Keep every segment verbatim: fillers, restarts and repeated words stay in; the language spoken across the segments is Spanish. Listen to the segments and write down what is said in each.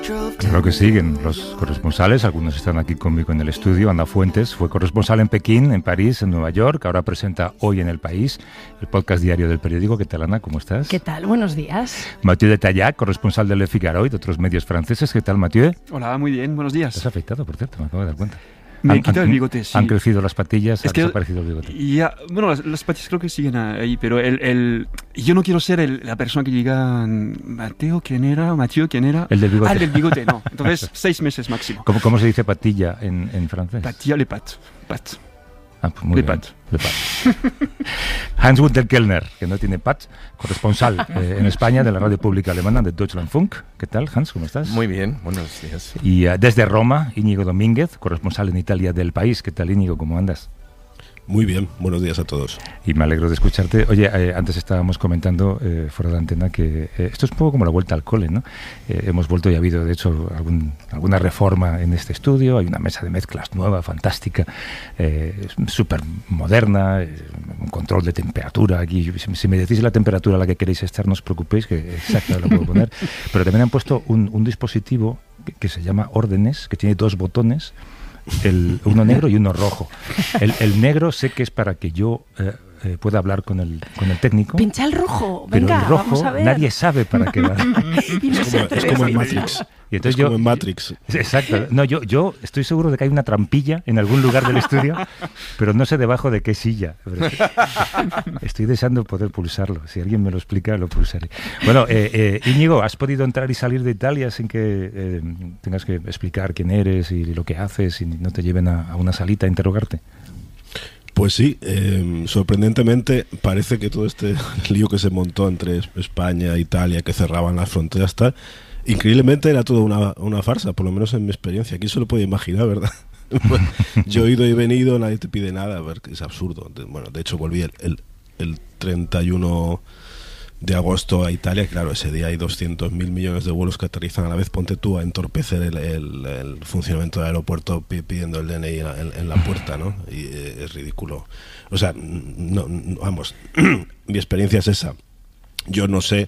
Claro que siguen los corresponsales, algunos están aquí conmigo en el estudio. Ana Fuentes fue corresponsal en Pekín, en París, en Nueva York, ahora presenta Hoy en el País, el podcast diario del periódico. ¿Qué tal, Ana? ¿Cómo estás? ¿Qué tal? Buenos días. Mathieu de Tallac, corresponsal de Le Figaro y de otros medios franceses. ¿Qué tal, Mathieu? Hola, muy bien, buenos días. ¿Estás afeitado, por cierto? Me acabo de dar cuenta. Me he quitado el bigote, sí. Han crecido las patillas, es ha que, desaparecido el bigote. Ya, bueno, las, las patillas creo que siguen ahí, pero el, el, yo no quiero ser el, la persona que diga Mateo, ¿quién era? Mathieu, ¿quién era? El del bigote. Ah, el del bigote, no. Entonces, seis meses máximo. ¿Cómo, cómo se dice patilla en, en francés? Patilla le pat. Pat. Ah, pues muy Le bien. pat. Le pat. Hans-Günter Kellner, que no tiene pat, corresponsal eh, en España de la radio pública alemana de Deutschlandfunk. ¿Qué tal, Hans? ¿Cómo estás? Muy bien, buenos días. Y uh, desde Roma, Íñigo Domínguez, corresponsal en Italia del País. ¿Qué tal, Íñigo? ¿Cómo andas? Muy bien, buenos días a todos. Y me alegro de escucharte. Oye, eh, antes estábamos comentando eh, fuera de la antena que eh, esto es un poco como la vuelta al cole, ¿no? Eh, hemos vuelto y ha habido, de hecho, algún, alguna reforma en este estudio. Hay una mesa de mezclas nueva, fantástica, eh, súper moderna, eh, un control de temperatura. Aquí, si, si me decís la temperatura a la que queréis estar, no os preocupéis, que exacto la puedo poner. Pero también han puesto un, un dispositivo que, que se llama Órdenes, que tiene dos botones. El, uno negro y uno rojo. El, el negro sé que es para que yo eh, eh, pueda hablar con el, con el técnico. Pincha el rojo. Pero Venga, el rojo vamos a ver. nadie sabe para qué va. Y no Es se como, atreve es como a en decirlo. Matrix. Y entonces es yo, como en Matrix. Exacto. No, yo, yo estoy seguro de que hay una trampilla en algún lugar del estudio, pero no sé debajo de qué silla. Pero estoy deseando poder pulsarlo. Si alguien me lo explica, lo pulsaré. Bueno, eh, eh, Íñigo, ¿has podido entrar y salir de Italia sin que eh, tengas que explicar quién eres y lo que haces y no te lleven a, a una salita a interrogarte? Pues sí, eh, sorprendentemente parece que todo este lío que se montó entre España e Italia, que cerraban las fronteras, tal, increíblemente era todo una, una farsa, por lo menos en mi experiencia. Aquí se lo puede imaginar, ¿verdad? Yo he ido y venido, nadie te pide nada, a ver, es absurdo. Bueno, de hecho volví el, el, el treinta y uno de agosto a Italia. Claro, ese día hay doscientos mil millones de vuelos que aterrizan a la vez. Ponte tú a entorpecer el, el, el funcionamiento del aeropuerto pidiendo el D N I en, en, en la puerta, ¿no? Y eh, es ridículo. O sea, no, no, vamos, mi experiencia es esa. Yo no sé,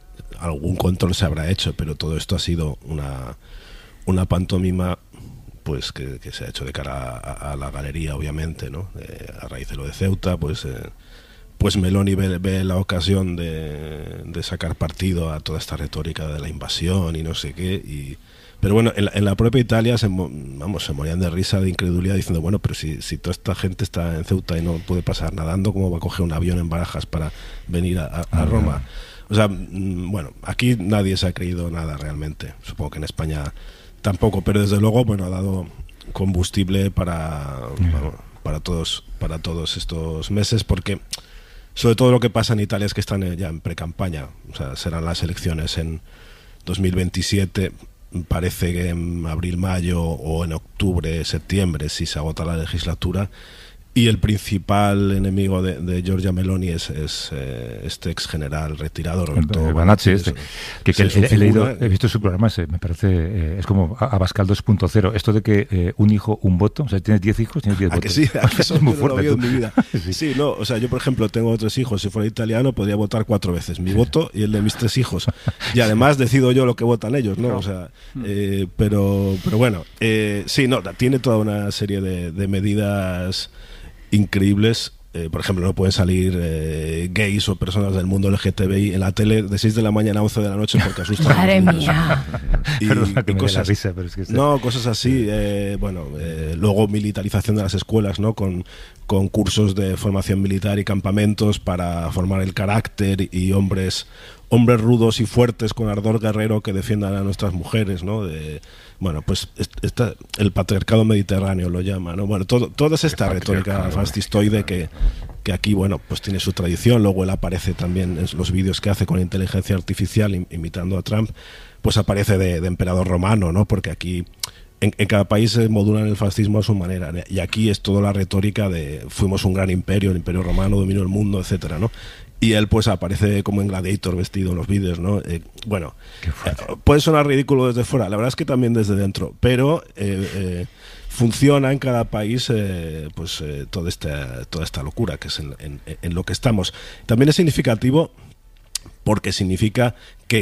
algún control se habrá hecho, pero todo esto ha sido una, una pantomima, pues que, que se ha hecho de cara a, a la galería, obviamente, ¿no? Eh, a raíz de lo de Ceuta, pues eh, pues Meloni ve, ve la ocasión de, de sacar partido a toda esta retórica de la invasión y no sé qué. Y, pero bueno, en la, en la propia Italia se, vamos, se morían de risa, de incredulidad, diciendo, bueno, pero si, si toda esta gente está en Ceuta y no puede pasar nadando, ¿cómo va a coger un avión en Barajas para venir a, a, a Roma? O sea, bueno, aquí nadie se ha creído nada realmente. Supongo que en España tampoco, pero desde luego, bueno, ha dado combustible para, bueno, para todos, para todos estos meses, porque sobre todo lo que pasa en Italia es que están ya en pre-campaña. O sea, serán las elecciones en dos mil veintisiete, parece que en abril, mayo o en octubre, septiembre, si se agota la legislatura. Y el principal enemigo de, de Giorgia Meloni es, es eh, este ex general retirado, Roberto Banazzi. Este, que, que sí, he, he, leído, figura, he visto su programa, se, me parece, eh, es como Abascal dos punto cero. Esto de que eh, un hijo, un voto, o sea, tienes diez hijos, tienes diez ¿A votos. que sí? ¿A que eso es muy no fuerte. lo he oído en mi vida? sí. sí, no, o sea, yo por ejemplo tengo tres hijos, si fuera italiano podría votar cuatro veces, mi voto y el de mis tres hijos. Y además decido yo lo que votan ellos, ¿no? O sea, eh, pero, pero bueno, eh, sí, no, tiene toda una serie de, de medidas increíbles. Eh, por ejemplo, no pueden salir eh, gays o personas del mundo L G T B I en la tele de seis de la mañana a once de la noche porque asustan. Madre mía. Y, Perdona que y me cosas, risa, pero es que está... No, cosas así. Eh, bueno, eh, luego militarización de las escuelas, ¿no? Con, con cursos de formación militar y campamentos para formar el carácter y hombres hombres rudos y fuertes con ardor guerrero que defiendan a nuestras mujeres, ¿no? De, bueno, pues esta, el patriarcado mediterráneo lo llama, ¿no? Bueno, todo, toda es esta retórica fascistoide que, que aquí, bueno, pues tiene su tradición. Luego él aparece también en los vídeos que hace con inteligencia artificial imitando a Trump, pues aparece de, de emperador romano, ¿no? Porque aquí en, en cada país se modulan el fascismo a su manera, y aquí es toda la retórica de fuimos un gran imperio, el imperio romano dominó el mundo, etcétera, ¿no? Y él pues aparece como en Gladiator vestido en los vídeos, ¿no? Eh, bueno, eh, puede sonar ridículo desde fuera, la verdad es que también desde dentro, pero eh, eh, funciona en cada país eh, pues eh, toda esta toda esta locura que es en, en, en lo que estamos. También es significativo porque significa que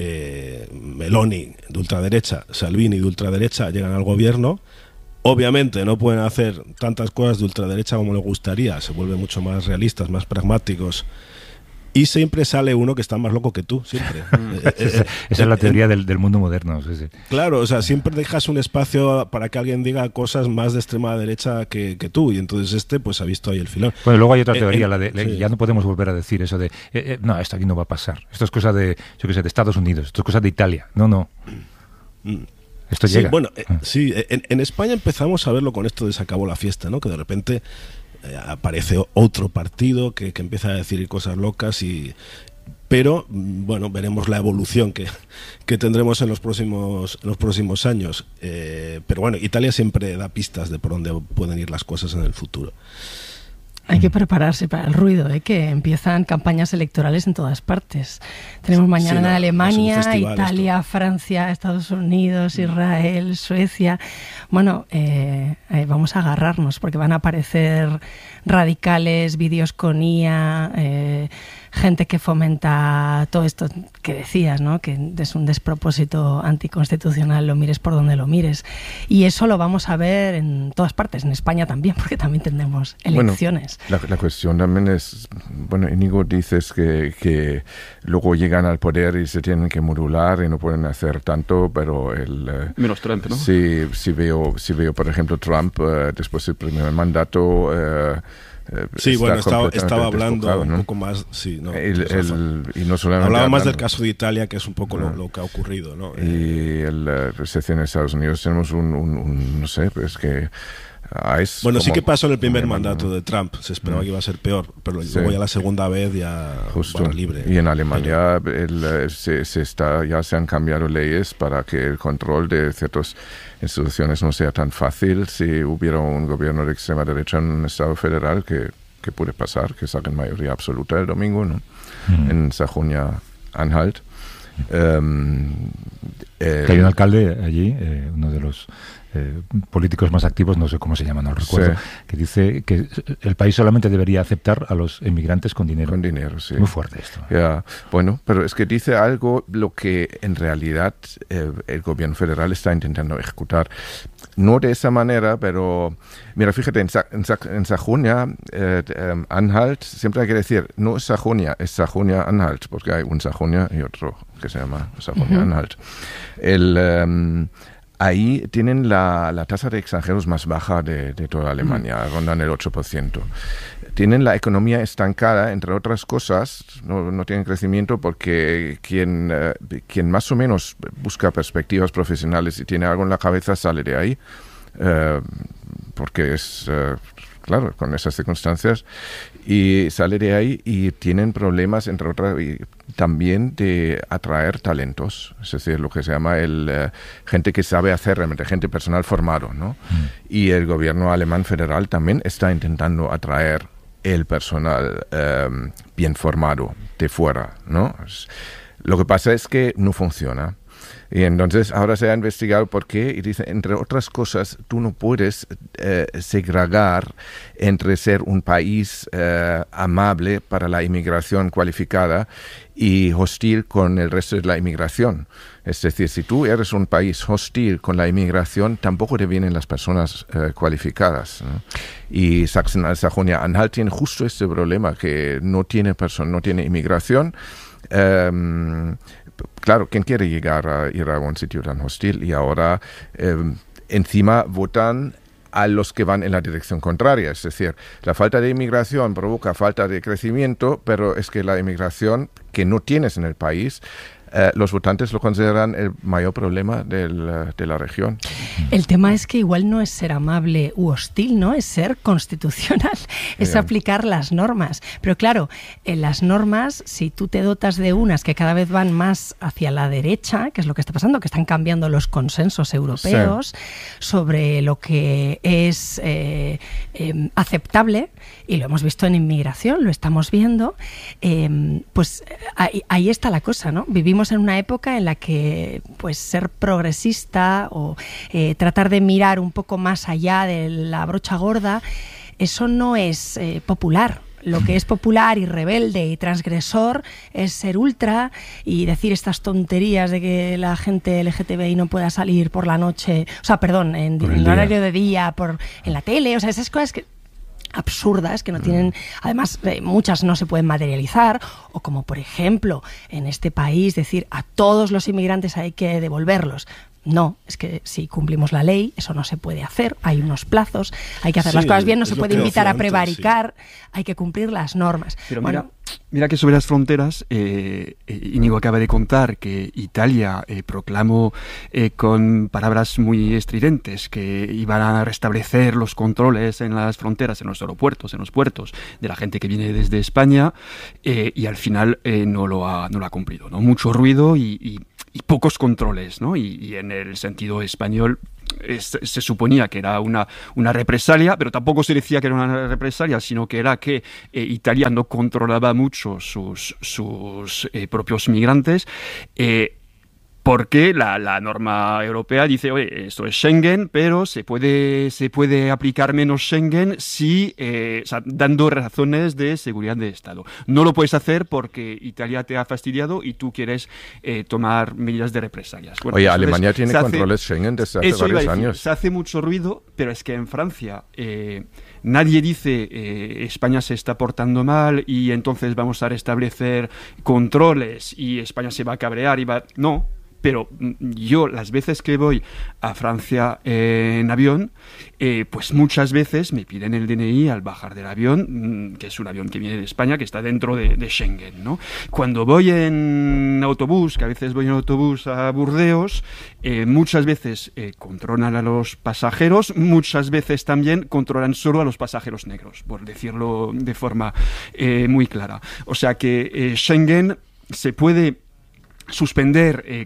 eh, Meloni de ultraderecha, Salvini de ultraderecha llegan al gobierno. Obviamente no pueden hacer tantas cosas de ultraderecha como les gustaría, se vuelven mucho más realistas, más pragmáticos. Y siempre sale uno que está más loco que tú, siempre. Esa, esa es la teoría del, del mundo moderno. Sí, sí. Claro, o sea, siempre dejas un espacio para que alguien diga cosas más de extrema derecha que, que tú, y entonces este pues ha visto ahí el filón. Bueno, luego hay otra teoría, eh, la de, sí. ya no podemos volver a decir eso de, eh, eh, no, esto aquí no va a pasar. Esto es cosa de, yo qué sé, de Estados Unidos, esto es cosa de Italia. No, no. Esto sí, llega. Bueno, eh, sí, en, en España empezamos a verlo con esto de se acabó la fiesta, ¿no? Que de repente eh, aparece otro partido que, que empieza a decir cosas locas y... Pero, bueno, veremos la evolución que, que tendremos en los próximos, en los próximos años. Eh, pero bueno, Italia siempre da pistas de por dónde pueden ir las cosas en el futuro. Hay que prepararse para el ruido, ¿eh? Que empiezan campañas electorales en todas partes. Tenemos mañana Sí, no, en Alemania, es un festival Italia, esto. Francia, Estados Unidos, Israel, Suecia. Bueno, eh, eh, vamos a agarrarnos porque van a aparecer radicales, vídeos con I A, eh, gente que fomenta todo esto que decías, ¿no? Que es un despropósito anticonstitucional, lo mires por donde lo mires. Y eso lo vamos a ver en todas partes, en España también, porque también tendremos elecciones. Bueno, la, la cuestión también es, bueno, Íñigo, dices que, que luego llegan al poder y se tienen que modular y no pueden hacer tanto, pero el... Eh, Menos Trump, ¿no? Si, si, veo, si veo, por ejemplo, Trump, eh, después del primer mandato... Eh, Sí, está bueno, estaba, estaba hablando desfocado, ¿no? un poco más, sí, no, el, o sea, el, y no solamente hablaba más hablando, del caso de Italia, que es un poco no. lo, lo que ha ocurrido, ¿no? Y el, la recesión en Estados Unidos tenemos un, un, un no sé, pues que ah, es bueno, como, sí que pasó en el primer como, mandato ¿no? de Trump, se esperaba Mm. que iba a ser peor, pero Sí. luego ya la segunda vez ya Justo. barra libre. Y en Alemania el, se, se está, ya se han cambiado leyes para que el control de ciertas instituciones no sea tan fácil si hubiera un gobierno de extrema derecha en un estado federal que que puede pasar, que saquen mayoría absoluta el domingo, ¿no? Mm. En Sajonia-Anhalt. Um, eh, que hay un alcalde allí, eh, uno de los eh, políticos más activos, no sé cómo se llama, no lo recuerdo, sí. que dice que el país solamente debería aceptar a los emigrantes con dinero. Con dinero, sí. Muy fuerte esto. Yeah. Bueno, pero es que dice algo lo que en realidad eh, el gobierno federal está intentando ejecutar. No de esa manera, pero mira, fíjate, en, Sa en, Sa en Sajonia, eh, eh, Anhalt, siempre hay que decir, no es Sajonia, es Sajonia-Anhalt, porque hay un Sajonia y otro que se llama Sajonia-Anhalt. Uh-huh. El... Um, Ahí tienen la, la tasa de extranjeros más baja de, de toda Alemania, mm. rondan el ocho por ciento. Tienen la economía estancada, entre otras cosas, no, no tienen crecimiento porque quien, eh, quien más o menos busca perspectivas profesionales y tiene algo en la cabeza sale de ahí, eh, porque es... Eh, claro, con esas circunstancias, y sale de ahí y tienen problemas, entre otras, y también de atraer talentos, es decir, lo que se llama el uh, gente que sabe hacer realmente, gente personal formado, ¿no? Mm. Y el gobierno alemán federal también está intentando atraer el personal um, bien formado de fuera, ¿no? Lo que pasa es que no funciona. Y entonces ahora se ha investigado por qué y dice, entre otras cosas, tú no puedes eh, segregar entre ser un país eh, amable para la inmigración cualificada y hostil con el resto de la inmigración. Es decir, si tú eres un país hostil con la inmigración, tampoco te vienen las personas eh, cualificadas, ¿no? Y Sajonia-Anhalt tiene justo este problema, que no tiene, no tiene inmigración. Um, Claro, ¿quién quiere llegar a ir a un sitio tan hostil? Y ahora eh, encima votan a los que van en la dirección contraria. Es decir, la falta de inmigración provoca falta de crecimiento, pero es que la inmigración que no tienes en el país, eh, los votantes lo consideran el mayor problema del, de la región. El tema es que igual no es ser amable u hostil, ¿no? Es ser constitucional, es Bien. aplicar las normas. Pero claro, en las normas, si tú te dotas de unas que cada vez van más hacia la derecha, que es lo que está pasando, que están cambiando los consensos europeos sí. sobre lo que es eh, eh, aceptable, y lo hemos visto en inmigración, lo estamos viendo, eh, pues ahí, ahí está la cosa, ¿no? Vivimos en una época en la que pues ser progresista o eh, tratar de mirar un poco más allá de la brocha gorda, eso no es eh, popular. lo que es popular y rebelde y transgresor es ser ultra y decir estas tonterías de que la gente L G T B I no pueda salir por la noche, o sea, perdón, en, en horario de día, por en la tele, o sea, esas cosas que absurdas, que no tienen, además eh, muchas no se pueden materializar, o como por ejemplo en este país decir a todos los inmigrantes hay que devolverlos. No, es que si cumplimos la ley, eso no se puede hacer, hay unos plazos, hay que hacer sí, las cosas bien, no se puede invitar a prevaricar, sí. Hay que cumplir las normas. Pero bueno, mira, mira que sobre las fronteras, eh, Íñigo acaba de contar que Italia eh, proclamó eh, con palabras muy estridentes que iban a restablecer los controles en las fronteras, en los aeropuertos, en los puertos, de la gente que viene desde España, eh, y al final eh, no lo ha, no lo ha cumplido, ¿no? Mucho ruido y, y y pocos controles, ¿no? Y, y en el sentido español es, se suponía que era una, una represalia, pero tampoco se decía que era una represalia, sino que era que eh, Italia no controlaba mucho sus, sus eh, propios migrantes, eh, porque la, la norma europea dice, oye, esto es Schengen, pero se puede, se puede aplicar menos Schengen si, eh, o sea, dando razones de seguridad de Estado. No lo puedes hacer porque Italia te ha fastidiado y tú quieres eh, tomar medidas de represalias. Bueno, oye, entonces, Alemania tiene hace, controles Schengen desde hace eso varios iba a decir, años. Se hace mucho ruido, pero es que en Francia eh, nadie dice eh, España se está portando mal y entonces vamos a restablecer controles y España se va a cabrear y va... No. Pero yo, las veces que voy a Francia eh, en avión, eh, pues muchas veces me piden el D N I al bajar del avión, que es un avión que viene de España, que está dentro de, de Schengen, ¿no? Cuando voy en autobús, que a veces voy en autobús a Burdeos, eh, muchas veces eh, controlan a los pasajeros, muchas veces también controlan solo a los pasajeros negros, por decirlo de forma eh, muy clara. O sea que eh, Schengen se puede suspender eh,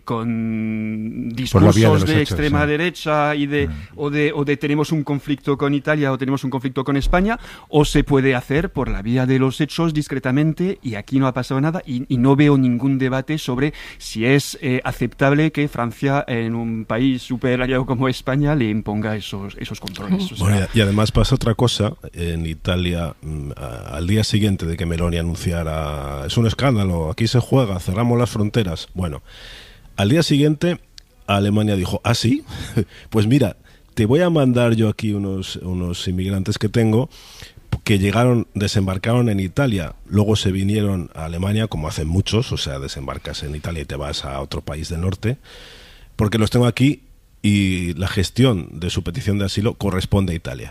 con discursos de, de hechos, extrema sí. derecha y de, mm. o, de, o de tenemos un conflicto con Italia o tenemos un conflicto con España, o se puede hacer por la vía de los hechos discretamente y aquí no ha pasado nada y, y no veo ningún debate sobre si es eh, aceptable que Francia en un país súper aliado como España le imponga esos, esos controles. O sea, bueno, y además pasa otra cosa en Italia al día siguiente de que Meloni anunciara es un escándalo, aquí se juega, cerramos las fronteras. Bueno, al día siguiente Alemania dijo, ¿ah, sí? Pues mira, te voy a mandar yo aquí unos, unos inmigrantes que tengo que llegaron, desembarcaron en Italia, luego se vinieron a Alemania, como hacen muchos, o sea, desembarcas en Italia y te vas a otro país del norte, porque los tengo aquí y la gestión de su petición de asilo corresponde a Italia.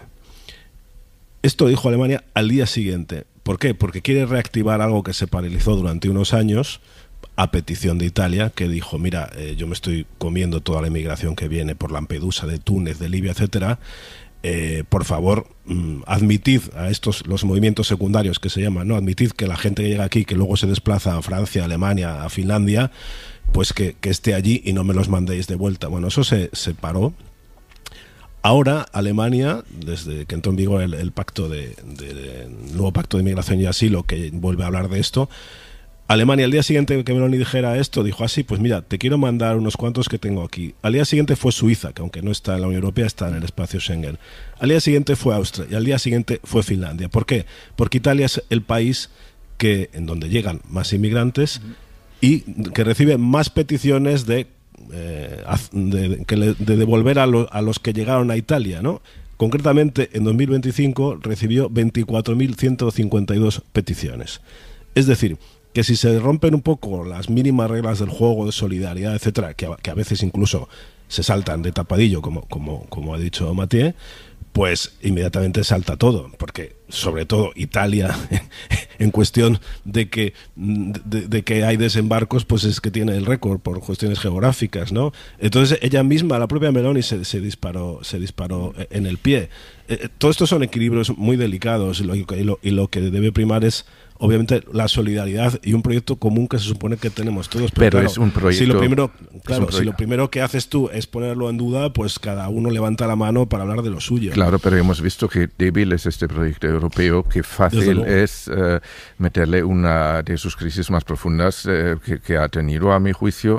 Esto dijo Alemania al día siguiente. ¿Por qué? Porque quiere reactivar algo que se paralizó durante unos años a petición de Italia, que dijo, mira, eh, yo me estoy comiendo toda la inmigración que viene por Lampedusa, de Túnez, de Libia, etcétera. Eh, por favor, mm, admitid a estos, los movimientos secundarios que se llaman, ¿no? Admitid que la gente que llega aquí, que luego se desplaza a Francia, a Alemania, a Finlandia, pues que, que esté allí y no me los mandéis de vuelta. Bueno, eso se, se paró. Ahora Alemania, desde que entró en vigor el, el pacto de, de, de nuevo pacto de inmigración y asilo, que vuelve a hablar de esto, Alemania, al día siguiente que Meloni dijera esto, dijo así, ah, pues mira, te quiero mandar unos cuantos que tengo aquí. Al día siguiente fue Suiza, que aunque no está en la Unión Europea, está en el espacio Schengen. Al día siguiente fue Austria y al día siguiente fue Finlandia. ¿Por qué? Porque Italia es el país que, en donde llegan más inmigrantes y que recibe más peticiones de, eh, de, de, de devolver a, lo, a los que llegaron a Italia, ¿no? Concretamente, en dos mil veinticinco recibió veinticuatro mil ciento cincuenta y dos peticiones. Es decir, que si se rompen un poco las mínimas reglas del juego de solidaridad, etcétera, que a, que a veces incluso se saltan de tapadillo, como, como, como ha dicho Mathieu, pues inmediatamente salta todo, porque sobre todo Italia, en cuestión de que, de, de que hay desembarcos, pues es que tiene el récord por cuestiones geográficas, ¿no? Entonces ella misma, la propia Meloni, se, se disparó se disparó en el pie. Eh, todo esto son equilibrios muy delicados y lo, y lo, y lo que debe primar es obviamente la solidaridad y un proyecto común que se supone que tenemos todos. Pero, pero claro, es un proyecto. Si lo primero, claro, un si lo primero que haces tú es ponerlo en duda, pues cada uno levanta la mano para hablar de lo suyo. Claro, pero hemos visto que débil es este proyecto europeo, que fácil es uh, meterle una de sus crisis más profundas uh, que, que ha tenido, a mi juicio,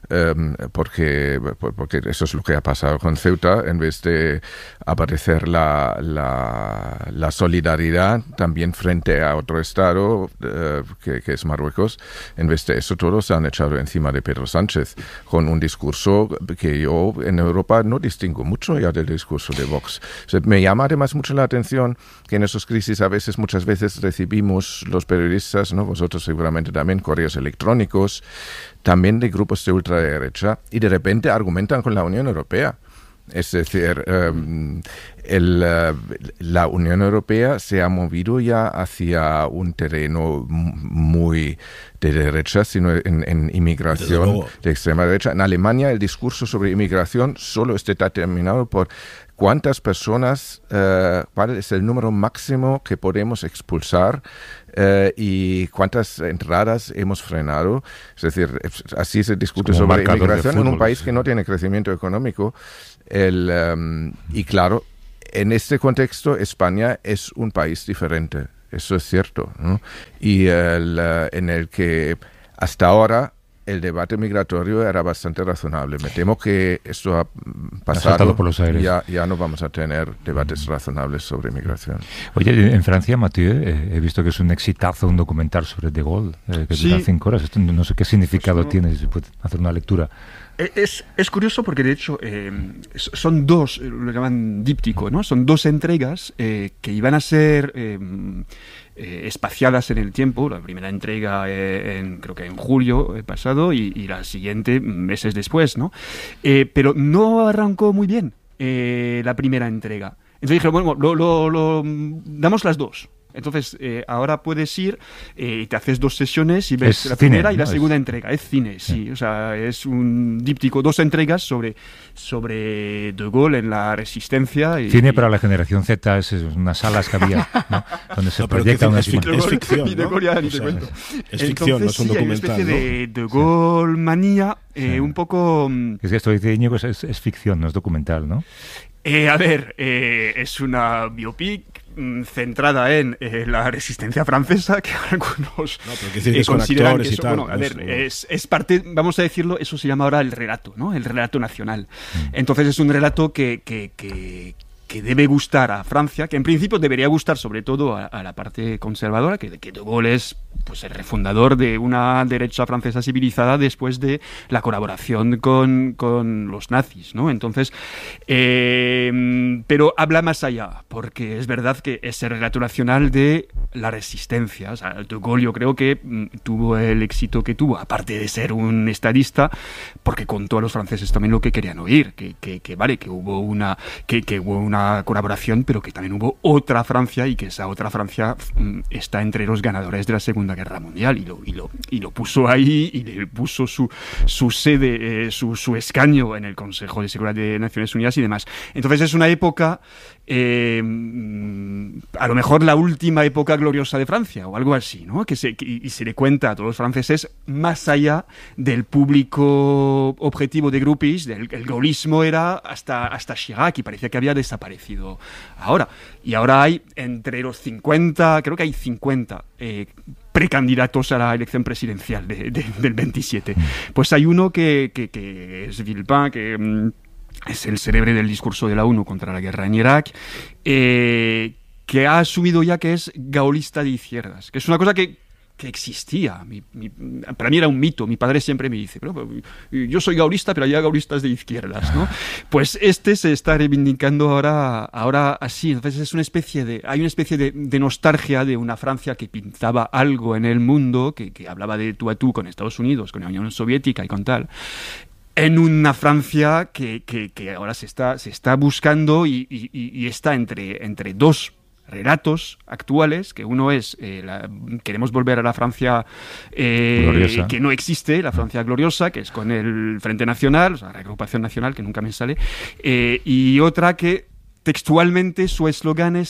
um, porque, porque eso es lo que ha pasado con Ceuta. En vez de aparecer la, la, la solidaridad también frente a otro Estado, uh, que, que es Marruecos, en vez de eso todos se han echado encima de Pedro Sánchez con un discurso que yo en Europa no distingo mucho ya del discurso de Vox. O sea, me llama además mucho la atención que en esos crisis a veces, muchas veces recibimos los periodistas, ¿no? Vosotros seguramente también, correos electrónicos, también de grupos de ultraderecha, y de repente argumentan con la Unión Europea. Es decir, um, el, uh, la Unión Europea se ha movido ya hacia un terreno muy de derecha, sino en, en inmigración de extrema derecha. En Alemania el discurso sobre inmigración solo está determinado por cuántas personas, uh, cuál es el número máximo que podemos expulsar uh, y cuántas entradas hemos frenado. Es decir, así se discute sobre inmigración fútbol, en un país sí. que no tiene crecimiento económico. El, um, y claro, en este contexto España es un país diferente, eso es cierto, ¿no? Y el, uh, en el que hasta ahora el debate migratorio era bastante razonable. Me temo que esto ha pasado por los aires. Ya, ya no vamos a tener debates razonables sobre migración. Oye, en Francia, Mathieu, eh, he visto que es un exitazo un documental sobre De Gaulle, eh, que sí. dura cinco horas. Esto no sé qué significado pues no. tiene, si puede hacer una lectura. Es, es curioso porque, de hecho, eh, son dos, lo llaman díptico, ¿no? Son dos entregas eh, que iban a ser eh, eh, espaciadas en el tiempo. La primera entrega, eh, en, creo que en julio pasado, y, y la siguiente meses después, ¿no? Eh, pero no arrancó muy bien eh, la primera entrega. Entonces dijeron, bueno, lo, lo, lo, damos las dos. Entonces, eh, ahora puedes ir y eh, te haces dos sesiones y ves es la cine, primera y la ¿no? segunda es... entrega. Es cine, sí. O sea, es un díptico, dos entregas sobre, sobre De Gaulle en la resistencia. Y, cine y... para la generación Z es unas salas que había, ¿no? Donde se no, proyecta una es, fic es ficción, ni De Gaulle, ¿no? ya, ni o sea, te cuento. Es ficción, Entonces, no es un sí, documental, hay una especie ¿no? de De Gaulle manía, eh, sí. un poco... Es que esto dice Íñigo, es, es, es ficción, no es documental, ¿no? Eh, a ver, eh, es una biopic centrada en eh, la resistencia francesa, que algunos no, pero que decir, eh, con consideran actores que y eso, tal, bueno, a no ver, es, es, es parte, vamos a decirlo, eso se llama ahora el relato, ¿no? El relato nacional. Entonces es un relato que, que, que, que debe gustar a Francia, que en principio debería gustar sobre todo a, a la parte conservadora, que, que De Gaulle es pues el refundador de una derecha francesa civilizada después de la colaboración con, con los nazis, ¿no? Entonces, eh, pero habla más allá, porque es verdad que es el relato nacional de la resistencia. O sea, De Gaulle yo creo que mm, tuvo el éxito que tuvo, aparte de ser un estadista, porque contó a los franceses también lo que querían oír, que, que, que vale, que hubo una que, que hubo una colaboración, pero que también hubo otra Francia y que esa otra Francia mm, está entre los ganadores de la Segunda Guerra Mundial y lo, y lo, y lo puso ahí y le puso su, su sede, eh, su, su escaño en el Consejo de Seguridad de Naciones Unidas y demás. Entonces es una época, eh, a lo mejor la última época gloriosa de Francia o algo así, ¿no? Que se, que, y se le cuenta a todos los franceses más allá del público objetivo de groupies. Del, el gaullismo era hasta, hasta Chirac y parecía que había desaparecido ahora. Y ahora hay entre los cincuenta, creo que hay cincuenta eh, precandidatos a la elección presidencial de, de, del veintisiete. Pues hay uno que, que, que es Villepin, que mm, es el cerebro del discurso de la ONU contra la guerra en Irak, eh, que ha asumido ya que es gaulista de izquierdas, que es una cosa que que existía. Mi, mi, para mí era un mito. Mi padre siempre me dice, pero, pero, yo soy gaulista, pero hay gaulistas de izquierdas, ¿no? Pues este se está reivindicando ahora, ahora así. Entonces es una especie de, hay una especie de, de nostalgia de una Francia que pintaba algo en el mundo, que, que hablaba de tú a tú con Estados Unidos, con la Unión Soviética y con tal, en una Francia que, que, que ahora se está, se está buscando y, y, y está entre, entre dos relatos actuales, que uno es eh, la, queremos volver a la Francia eh, que no existe, la Francia gloriosa, que es con el Frente Nacional, o sea, la Reagrupación Nacional, que nunca me sale, eh, y otra que textualmente su eslogan es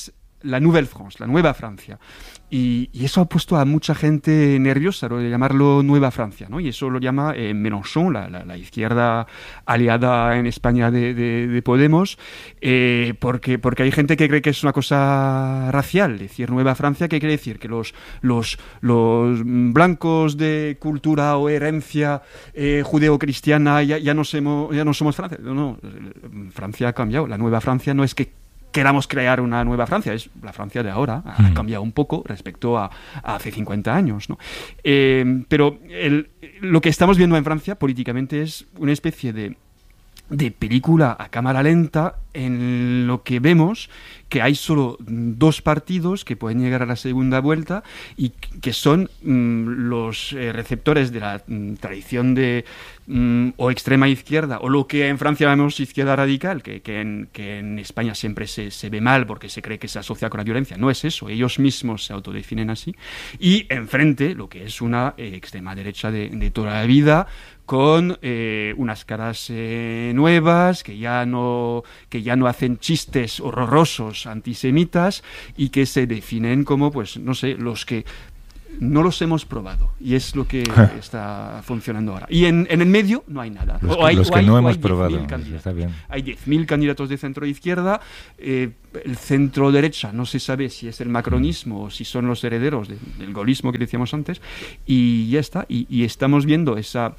la Nouvelle France, la Nueva Francia. Y, y eso ha puesto a mucha gente nerviosa, lo de llamarlo Nueva Francia, ¿no? Y eso lo llama eh, Mélenchon, la, la, la izquierda aliada en España de, de, de Podemos, eh, porque, porque hay gente que cree que es una cosa racial. Decir Nueva Francia, ¿qué quiere decir? Que los, los, los blancos de cultura o herencia eh, judeo-cristiana ya, ya, no somos, ya no somos Francia. No, no, Francia ha cambiado. La Nueva Francia no es que queramos crear una nueva Francia, es la Francia de ahora, ha mm. cambiado un poco respecto a, a hace cincuenta años, ¿no? Eh, pero el, lo que estamos viendo en Francia políticamente es una especie de, de película a cámara lenta en lo que vemos que hay solo dos partidos que pueden llegar a la segunda vuelta y que son mmm, los eh, receptores de la mmm, tradición de mmm, o extrema izquierda o lo que en Francia llamamos izquierda radical, que, que, en, que en España siempre se, se ve mal porque se cree que se asocia con la violencia. No es eso, ellos mismos se autodefinen así. Y enfrente lo que es una eh, extrema derecha de, de toda la vida, con eh, unas caras eh, nuevas que ya no que ya no hacen chistes horrorosos antisemitas y que se definen como, pues, no sé, los que no los hemos probado, y es lo que está funcionando ahora. Y en, en el medio no hay nada. Los que, o hay, los o que hay, no o hemos hay probado. Está bien. Hay diez mil candidatos de centro-izquierda. Eh, el centro-derecha no se sabe si es el macronismo o si son los herederos de, del gaullismo que decíamos antes. Y ya está. Y, y estamos viendo esa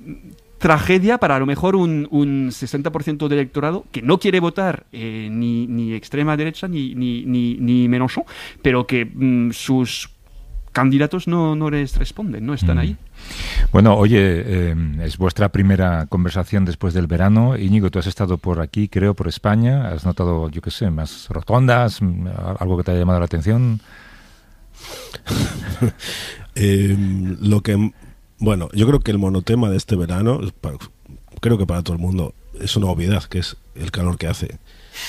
tragedia para a lo mejor un, un sesenta por ciento del electorado que no quiere votar eh, ni, ni extrema derecha ni, ni, ni, ni Mélenchon, pero que mmm, sus candidatos no, no les responden, no están mm. ahí. Bueno, oye, eh, es vuestra primera conversación después del verano. Íñigo, tú has estado por aquí, creo, por España. ¿Has notado, yo qué sé, más rotondas, algo que te haya llamado la atención? eh, lo que... Bueno, yo creo que el monotema de este verano, creo que para todo el mundo, es una obviedad, que es el calor que hace.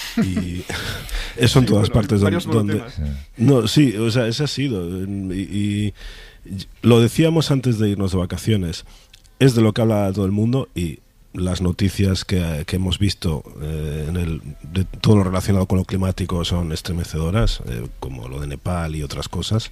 Y eso en sí, todas bueno, partes donde, donde no, sí, o sea, ese ha sido y, y lo decíamos antes de irnos de vacaciones, es de lo que habla todo el mundo, y las noticias que, que hemos visto eh, en el, de todo lo relacionado con lo climático son estremecedoras, eh, como lo de Nepal y otras cosas,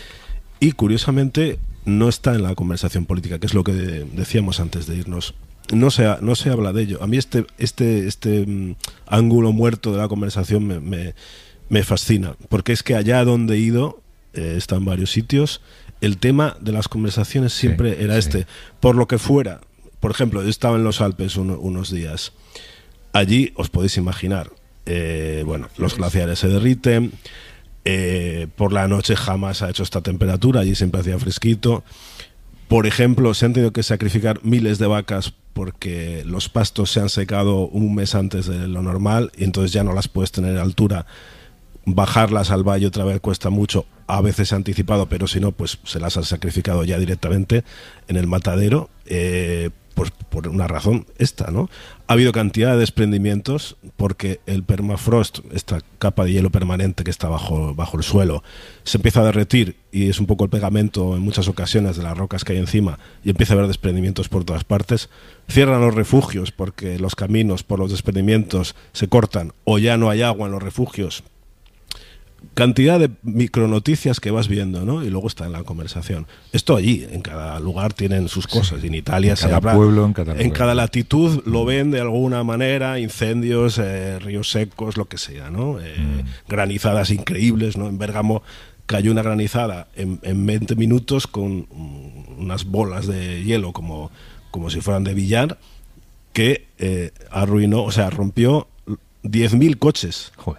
y curiosamente no está en la conversación política, que es lo que decíamos antes de irnos. No se, no se habla de ello. A mí este, este, este um, ángulo muerto de la conversación me, me, me fascina, porque es que allá donde he ido, eh, he estado en varios sitios, el tema de las conversaciones siempre sí, era sí. este. Por lo que fuera, por ejemplo, yo estaba en los Alpes un, unos días. Allí, os podéis imaginar, eh, bueno, los glaciares se derriten, eh, por la noche jamás ha hecho esta temperatura, allí siempre hacía fresquito. Por ejemplo, se han tenido que sacrificar miles de vacas porque los pastos se han secado un mes antes de lo normal y entonces ya no las puedes tener a altura. Bajarlas al valle otra vez cuesta mucho. A veces se ha anticipado, pero si no, pues se las han sacrificado ya directamente en el matadero. Eh, pues por una razón esta, ¿no? Ha habido cantidad de desprendimientos porque el permafrost, esta capa de hielo permanente que está bajo, bajo el suelo, se empieza a derretir y es un poco el pegamento en muchas ocasiones de las rocas que hay encima y empieza a haber desprendimientos por todas partes. Cierran los refugios porque los caminos por los desprendimientos se cortan o ya no hay agua en los refugios. Cantidad de micronoticias que vas viendo, ¿no? Y luego está en la conversación. Esto allí, en cada lugar tienen sus cosas. Sí. En Italia en se habla. Pueblo, en cada pueblo. En cada latitud lo ven de alguna manera, incendios, eh, ríos secos, lo que sea, ¿no? Eh, mm. Granizadas increíbles, ¿no? En Bérgamo cayó una granizada en, en veinte minutos con unas bolas de hielo como, como si fueran de billar que eh, arruinó, o sea, rompió diez mil coches. Joder.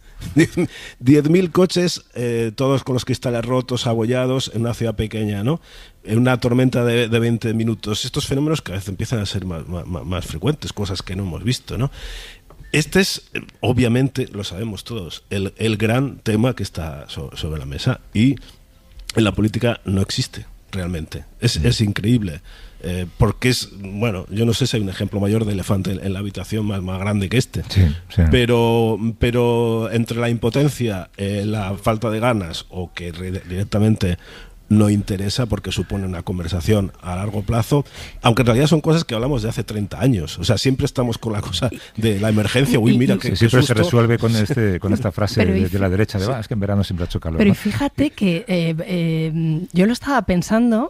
diez mil coches, eh, todos con los cristales rotos, abollados, en una ciudad pequeña, ¿no? En una tormenta de, de veinte minutos. Estos fenómenos cada vez empiezan a ser más, más, más frecuentes, cosas que no hemos visto, ¿no? Este es, obviamente, lo sabemos todos, el, el gran tema que está so, sobre la mesa, y en la política no existe realmente. Es, es increíble. Eh, porque es, bueno, yo no sé si hay un ejemplo mayor de elefante en, en la habitación más, más grande que este, sí, sí. Pero, pero entre la impotencia, eh, la falta de ganas o que re- directamente no interesa porque supone una conversación a largo plazo, aunque en realidad son cosas que hablamos de hace treinta años. O sea, siempre estamos con la cosa de la emergencia. Uy, mira, que, sí, siempre que se resuelve con este con esta frase de, de la derecha de, sí. ah, es que en verano siempre ha hecho calor. Pero ¿no? fíjate que eh, eh, yo lo estaba pensando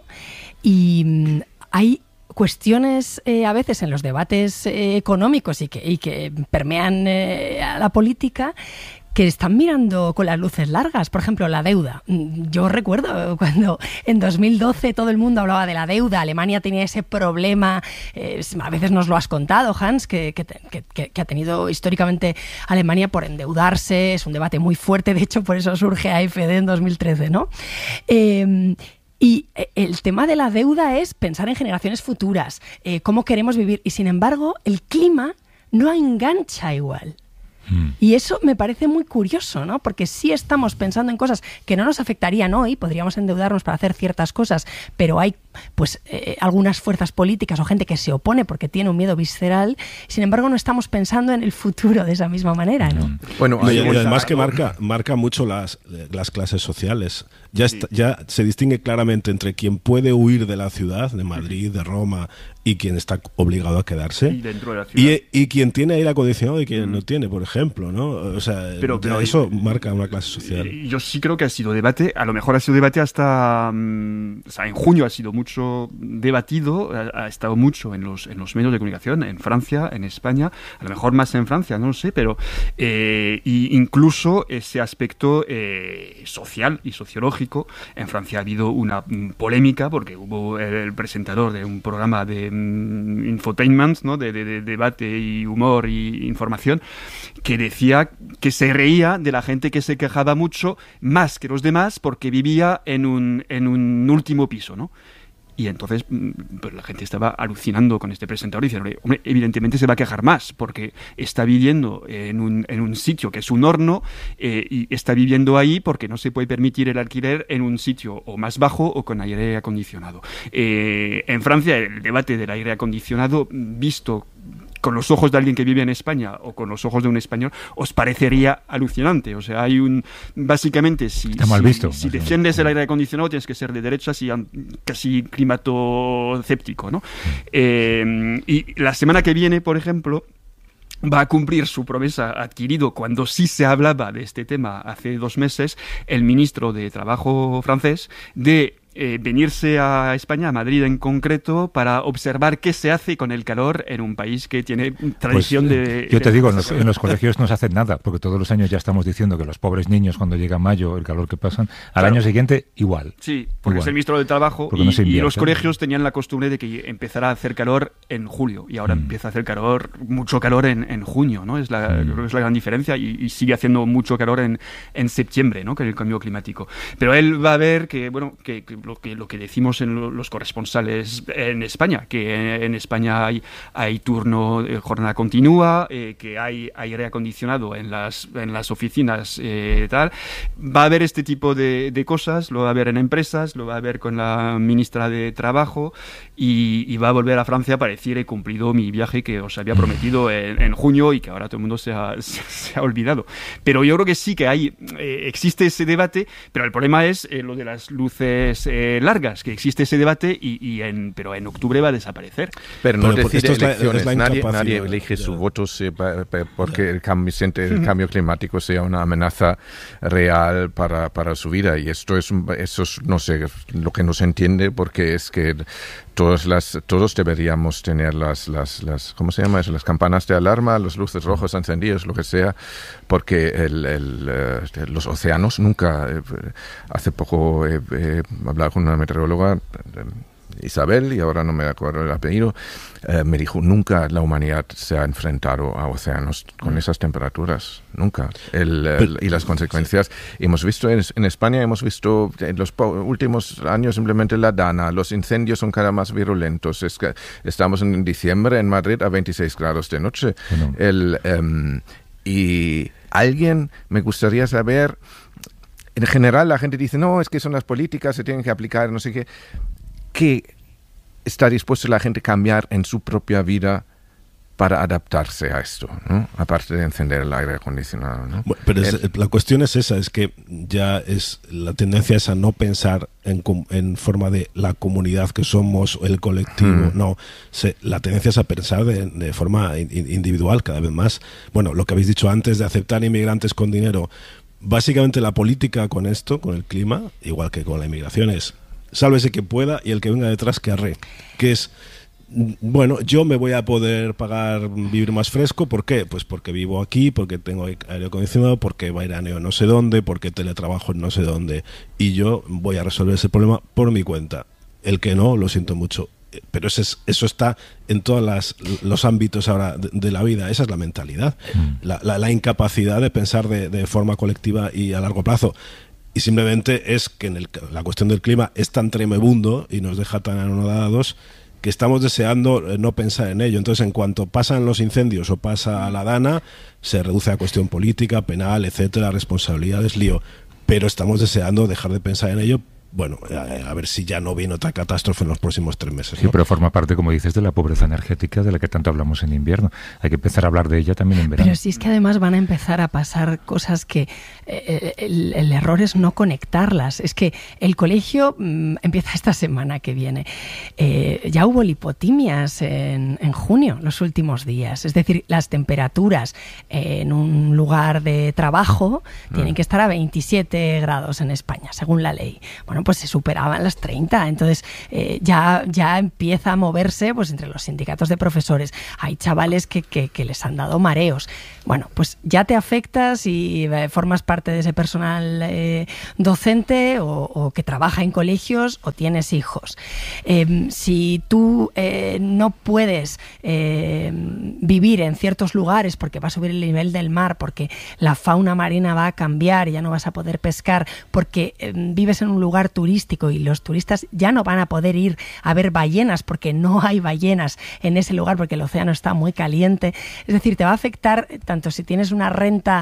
y mm, hay cuestiones eh, a veces en los debates eh, económicos y que, y que permean eh, a la política que están mirando con las luces largas. Por ejemplo, la deuda. Yo recuerdo cuando en dos mil doce todo el mundo hablaba de la deuda, Alemania tenía ese problema, eh, a veces nos lo has contado, Hans, que, que, que, que ha tenido históricamente Alemania por endeudarse, es un debate muy fuerte, de hecho por eso surge A F D en dos mil trece, ¿no? Eh, Y el tema de la deuda es pensar en generaciones futuras, eh, cómo queremos vivir, y sin embargo el clima no engancha igual. Y eso me parece muy curioso, ¿no? Porque sí estamos pensando en cosas que no nos afectarían hoy, podríamos endeudarnos para hacer ciertas cosas, pero hay pues eh, algunas fuerzas políticas o gente que se opone porque tiene un miedo visceral, sin embargo no estamos pensando en el futuro de esa misma manera, ¿no? Bueno, no, y, y además que marca, marca mucho las, las clases sociales. Ya, sí. está, ya se distingue claramente entre quien puede huir de la ciudad, de Madrid, de Roma, y quien está obligado a quedarse, y, dentro de la ciudad. y, y quien tiene aire acondicionado y quien mm. no tiene, por ejemplo, ¿no? O sea, pero, pero eso y, marca una clase social. Yo sí creo que ha sido debate, a lo mejor ha sido debate hasta, um, o sea, en junio ha sido mucho debatido, ha, ha estado mucho en los, en los medios de comunicación, en Francia, en España, a lo mejor más en Francia, no lo sé, pero eh, y incluso ese aspecto eh, social y sociológico. En Francia ha habido una polémica porque hubo el, el presentador de un programa de um, infotainment, ¿no? de, de, de debate y humor y información, que decía que se reía de la gente que se quejaba mucho, más que los demás, porque vivía en un, en un último piso, ¿no? Y entonces pues la gente estaba alucinando con este presentador y diciendo, hombre, evidentemente se va a quejar más porque está viviendo en un, en un sitio que es un horno eh, y está viviendo ahí porque no se puede permitir el alquiler en un sitio o más bajo o con aire acondicionado. Eh, en Francia el debate del aire acondicionado visto con los ojos de alguien que vive en España o con los ojos de un español, os parecería alucinante. O sea, hay un... Básicamente, si, Está mal visto, si, si defiendes el aire acondicionado, tienes que ser de derechas y casi climatocéptico, ¿no? Eh, y la semana que viene, por ejemplo, va a cumplir su promesa adquirido cuando sí se hablaba de este tema hace dos meses, el ministro de Trabajo francés, de Eh, venirse a España, a Madrid en concreto, para observar qué se hace con el calor en un país que tiene tradición pues, de... Yo te de digo, en los, en los colegios no se hacen nada, porque todos los años ya estamos diciendo que los pobres niños, cuando llega mayo, el calor que pasan, al claro. año siguiente, igual. Sí, porque igual. es el ministro de Trabajo y, no y los colegios tenían la costumbre de que empezara a hacer calor en julio y ahora mm. empieza a hacer calor, mucho calor en, en junio, ¿no? Es la, mm. creo que es la gran diferencia y, y sigue haciendo mucho calor en, en septiembre, ¿no? Con el cambio climático. Pero él va a ver que, bueno, que, que, lo, que lo que decimos en los corresponsales en España, que en España hay, hay turno, eh, jornada continua, eh, que hay aire acondicionado en las, en las oficinas, eh, tal. Va a haber este tipo de, de cosas, lo va a haber en empresas, lo va a ver con la ministra de Trabajo y, y va a volver a Francia para decir he cumplido mi viaje que os había prometido en, en junio y que ahora todo el mundo se ha, se, se ha olvidado. Pero yo creo que sí que hay, eh, existe ese debate, pero el problema es eh, lo de las luces eh, largas, que existe ese debate y, y en, pero en octubre va a desaparecer. Pero no pero decide elecciones, es la, es la nadie, nadie elige ya. sus votos eh, pa, pa, porque ya. el, cambio, el cambio climático sea una amenaza real para, para su vida y esto es, eso es, no sé, lo que no se entiende porque es que todas las, todos deberíamos tener las, las, las, ¿cómo se llama eso? Las campanas de alarma, las luces rojas encendidas, lo que sea, porque el, el, eh, los océanos nunca, eh, hace poco eh, eh, hablaba con una meteoróloga, Isabel, y ahora no me acuerdo el apellido, eh, me dijo, nunca la humanidad se ha enfrentado a océanos con mm. esas temperaturas, nunca. El, el, y las consecuencias, hemos visto en, en España, hemos visto en los últimos años simplemente la Dana, los incendios son cada más virulentos. Es que estamos en diciembre en Madrid a veintiséis grados de noche. Bueno. El, um, y alguien, me gustaría saber, en general la gente dice, no, es que son las políticas, se tienen que aplicar, no sé qué. ¿Qué está dispuesta la gente a cambiar en su propia vida para adaptarse a esto, ¿no? Aparte de encender el aire acondicionado, ¿no? Bueno, pero es, el, la cuestión es esa, es que ya es la tendencia es a no pensar en, en forma de la comunidad que somos, el colectivo, hmm. no, se, la tendencia es a pensar de, de forma individual cada vez más. Bueno, lo que habéis dicho antes de aceptar inmigrantes con dinero, básicamente la política con esto, con el clima, igual que con la inmigración, es sálvese quien pueda y el que venga detrás que arre, que es bueno, yo me voy a poder pagar vivir más fresco. ¿Por qué? Pues porque vivo aquí, porque tengo aire acondicionado, porque vairaneo no sé dónde, porque teletrabajo en no sé dónde. Y yo voy a resolver ese problema por mi cuenta. El que no, lo siento mucho. Pero eso, es, eso está en todos las, los ámbitos ahora de, de la vida. Esa es la mentalidad. Mm. La, la, la incapacidad de pensar de, de forma colectiva y a largo plazo. Y simplemente es que en el, la cuestión del clima es tan tremebundo y nos deja tan anodados que estamos deseando no pensar en ello. Entonces, en cuanto pasan los incendios o pasa la dana, se reduce a cuestión política, penal, etcétera, responsabilidades, lío. Pero estamos deseando dejar de pensar en ello. Bueno, a, a ver si ya no viene otra catástrofe en los próximos tres meses, ¿no? Sí, pero forma parte, como dices, de la pobreza energética de la que tanto hablamos en invierno. Hay que empezar a hablar de ella también en verano. Pero si es que además van a empezar a pasar cosas que eh, el, el error es no conectarlas. Es que el colegio mmm, empieza esta semana que viene. Eh, ya hubo lipotimias en, en junio, los últimos días. Es decir, las temperaturas en un lugar de trabajo mm. tienen que estar a veintisiete grados en España, según la ley. Bueno, pues se superaban las treinta, entonces eh, ya, ya empieza a moverse pues entre los sindicatos de profesores. Hay chavales que, que, que les han dado mareos. Bueno, pues ya te afectas y eh, formas parte de ese personal eh, docente o, o que trabaja en colegios o tienes hijos. Eh, si tú eh, no puedes eh, vivir en ciertos lugares porque va a subir el nivel del mar, porque la fauna marina va a cambiar y ya no vas a poder pescar, porque eh, vives en un lugar turístico y los turistas ya no van a poder ir a ver ballenas porque no hay ballenas en ese lugar porque el océano está muy caliente. Es decir, te va a afectar tanto si tienes una renta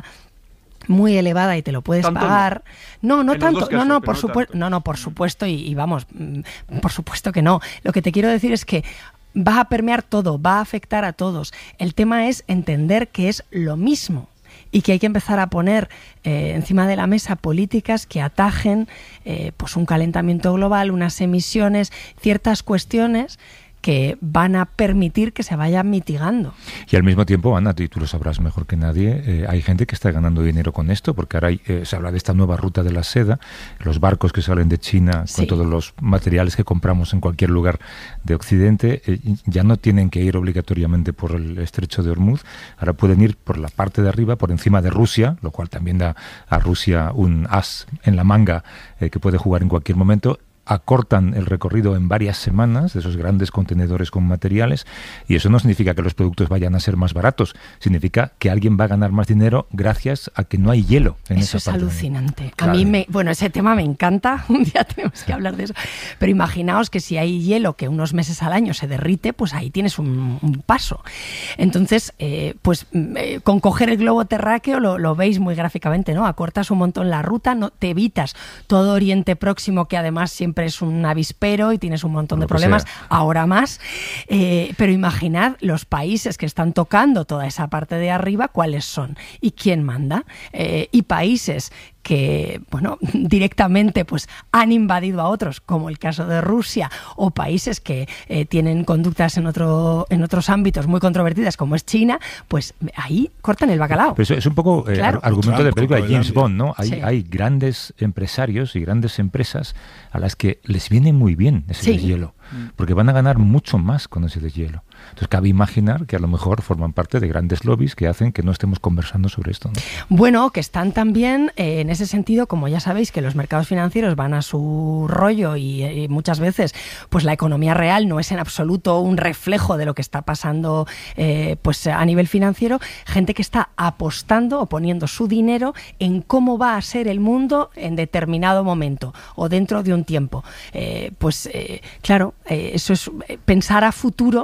muy elevada y te lo puedes tanto pagar. No, no, no tanto. Casos, no, no, por no, supuesto, no, no, por supuesto y, y vamos, por supuesto que no. Lo que te quiero decir es que va a permear todo, va a afectar a todos. El tema es entender que es lo mismo y que hay que empezar a poner eh, encima de la mesa políticas que atajen eh, pues un calentamiento global, unas emisiones, ciertas cuestiones que van a permitir que se vaya mitigando. Y al mismo tiempo, Ana, tú lo sabrás mejor que nadie, eh, hay gente que está ganando dinero con esto, porque ahora hay, eh, se habla de esta nueva ruta de la seda, los barcos que salen de China sí. con todos los materiales que compramos en cualquier lugar de Occidente, eh, ya no tienen que ir obligatoriamente por el estrecho de Hormuz, ahora pueden ir por la parte de arriba, por encima de Rusia, lo cual también da a Rusia un as en la manga eh, que puede jugar en cualquier momento. Acortan el recorrido en varias semanas de esos grandes contenedores con materiales y eso no significa que los productos vayan a ser más baratos, significa que alguien va a ganar más dinero gracias a que no hay hielo en eso esa parte. Eso es alucinante. Claro. A mí, me, bueno, ese tema me encanta, un día tenemos que hablar de eso, pero imaginaos que si hay hielo que unos meses al año se derrite, pues ahí tienes un, un paso. Entonces, eh, pues eh, con coger el globo terráqueo lo, lo veis muy gráficamente, ¿no? Acortas un montón la ruta, no, te evitas todo Oriente Próximo que además siempre es un avispero y tienes un montón de problemas, sea. ahora más. Eh, pero imaginad los países que están tocando toda esa parte de arriba, ¿cuáles son? ¿Y quién manda? Eh, y países que, bueno, directamente pues han invadido a otros, como el caso de Rusia, o países que eh, tienen conductas en otro en otros ámbitos muy controvertidas, como es China, pues ahí cortan el bacalao. Pero eso es un poco eh, claro. argumento de película de James Bond, ¿no? Hay, sí. hay grandes empresarios y grandes empresas a las que les viene muy bien ese sí. deshielo, porque van a ganar mucho más con ese deshielo. Entonces cabe imaginar que a lo mejor forman parte de grandes lobbies que hacen que no estemos conversando sobre esto, ¿no? Bueno, que están también eh, en ese sentido, como ya sabéis que los mercados financieros van a su rollo y, y muchas veces pues la economía real no es en absoluto un reflejo de lo que está pasando eh, pues a nivel financiero, gente que está apostando o poniendo su dinero en cómo va a ser el mundo en determinado momento o dentro de un tiempo. Eh, pues eh, claro, eh, eso es pensar a futuro.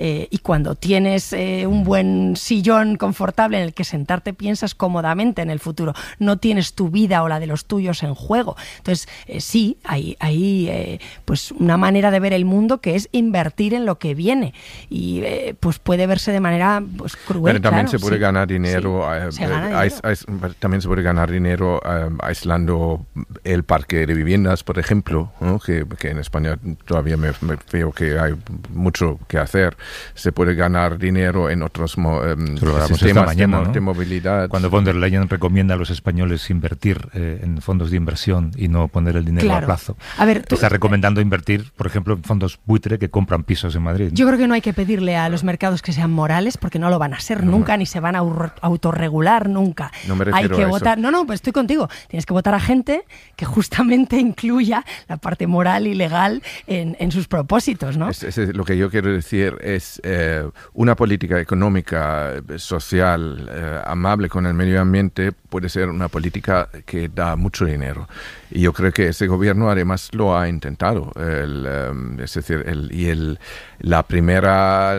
eh, y cuando tienes eh, un buen sillón confortable en el que sentarte, piensas cómodamente en el futuro, no tienes tu vida o la de los tuyos en juego. Entonces, eh, sí, hay, hay eh, pues una manera de ver el mundo que es invertir en lo que viene, y eh, pues puede verse de manera pues, cruel. Pero también claro, se puede sí. ganar dinero, Sí, eh, se gana eh, dinero. ais- ais- también se puede ganar dinero eh, aislando el parque de viviendas, por ejemplo, ¿no? que, que en España todavía me, me veo que hay mucho que hacer. Se puede ganar dinero en otros mo, eh, Lo hablamos esta sistemas mañana, de, mo- ¿no? de movilidad. Cuando von der Leyen recomienda a los españoles invertir eh, en fondos de inversión y no poner el dinero Claro. a plazo, A ver, tú- está recomendando invertir, por ejemplo, en fondos buitre que compran pisos en Madrid. Yo creo que no hay que pedirle a los mercados que sean morales, porque no lo van a ser nunca, ni se van a au- autorregular nunca. No me hay refiero que a eso. votar. No, no, pues estoy contigo. Tienes que votar a gente que justamente incluya la parte moral y legal en, en sus propósitos, ¿no? Es, es- lo que yo quiero decir es eh, una política económica, eh, social, eh, amable con el medio ambiente puede ser una política que da mucho dinero. Y yo creo que ese gobierno además lo ha intentado. El, eh, es decir, el, y el, la primera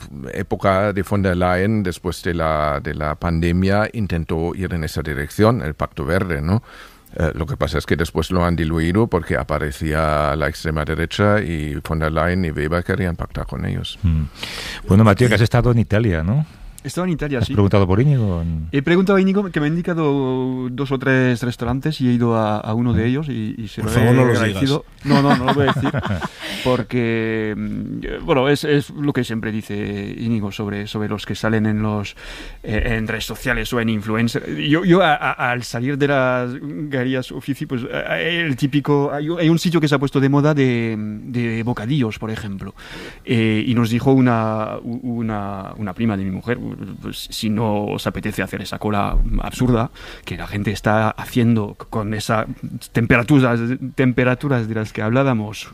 época de von der Leyen, después de la, de la pandemia, intentó ir en esa dirección, el Pacto Verde, ¿no? Eh, lo que pasa es que después lo han diluido porque aparecía la extrema derecha y von der Leyen y Weber querían pactar con ellos. Mm. Bueno, Mateo, que has estado en Italia, ¿no? Estaba en Italia, ¿Has sí. preguntado por Íñigo? He preguntado a Íñigo, que me ha indicado dos o tres restaurantes y he ido a, a uno de ellos y, y se Por lo favor, he no los agradecido. No, no, no lo voy a decir. Porque, mm, bueno, es, es lo que siempre dice Íñigo sobre, sobre los que salen en los eh, en redes sociales o en influencers. Yo, yo a, a, al salir de las galerías Uffizi, pues el típico... Hay, hay un sitio que se ha puesto de moda de, de bocadillos, por ejemplo. Eh, y nos dijo una, una, una prima de mi mujer, pues, si no os apetece hacer esa cola absurda que la gente está haciendo con esas temperaturas, temperaturas de las que hablábamos